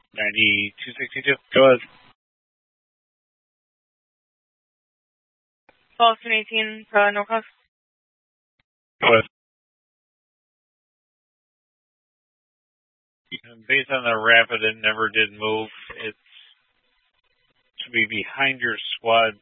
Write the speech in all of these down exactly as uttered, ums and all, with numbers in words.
ninety-two sixty-two. Go ahead. Boston eighteen, uh, no cost. Go ahead. And based on the rapid, it never did move. It's to be behind your squads,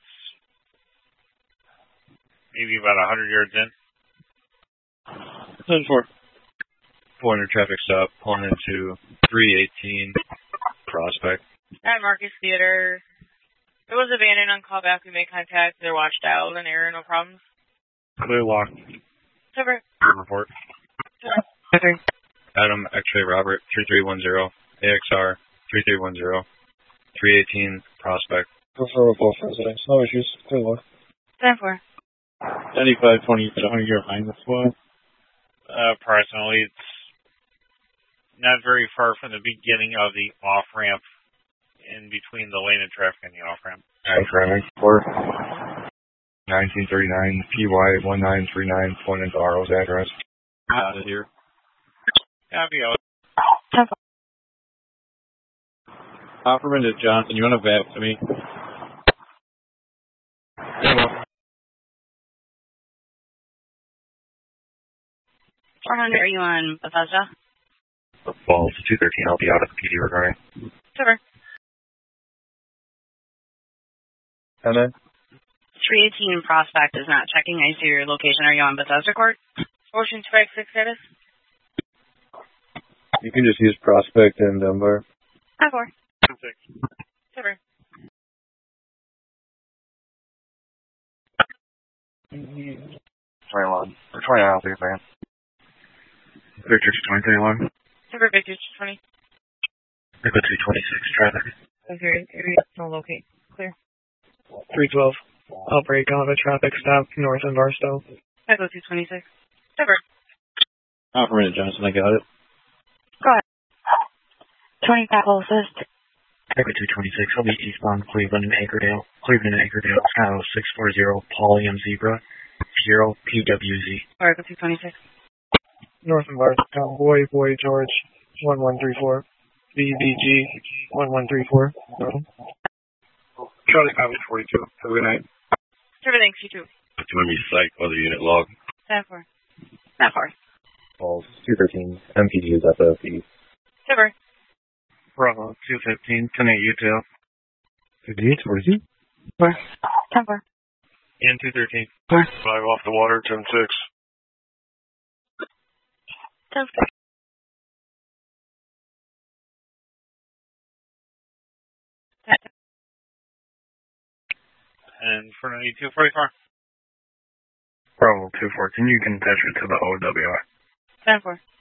maybe about one hundred yards in. ten four. four hundred traffic stop, pulling into three eighteen Prospect. At Marcus Theater. It was abandoned on callback. We made contact. They're watched out. An error, no problems. Clear lock. Super. Report. Super. Adam, X-ray Robert, three three one zero. A X R, three three one zero. three eighteen Prospect. Refer with both residents. No issues. Clear lock. ten four. ninety-five twenty, one hundred yards behind the squad. Uh, approximately, it's not very far from the beginning of the off-ramp, in between the lane of traffic and the off-ramp. Traffic for nineteen thirty-nine P Y one nine three nine, point into R O's address. Out of here. Copy out. ten four. Offerman to Johnson. You want to back to me? four hundred, are you on Bethesda? Falls to two thirteen. I'll be out of the P D regarding. Super. And then? three eighteen Prospect is not checking. I see your location. Are you on Bethesda Court? Ocean two five six status? You can just use Prospect and Dunbar. ten four. six. Super. twenty-one. Or twenty-nine, I'll take a second. Victor two twenty, thirty-one. Super, Victor two twenty. Echo two twenty-six, traffic. Okay, no locate. Clear. three twelve. Outbreak on a traffic stop north of Barstow. Echo two twenty-six. Super. Offerman to Johnson. I got it. Go ahead. twenty-five closest. Echo two twenty-six, I'll be eastbound Cleveland and Anchordale. Cleveland and Anchordale, Kilo six four zero, Paulium Zebra, zero P W Z. Echo two twenty-six. North of Barstow. Boy, Boy, George, one one three four. B B G, one one three four. Charlie Papa forty-two, have a good night. Super, thanks, you too. It's going to be psych, other unit log. ten four. ten four. Falls two thirteen, M P D is at the P. Super. Bravo, two fifteen, ten eight Utah. fifty-eight, forty-two. four. ten four. In two thirteen. Five off the water, ten six. Sounds good. And for ninety-two forty-four. Bravo two fourteen, you can attach it to the O W R. ten four.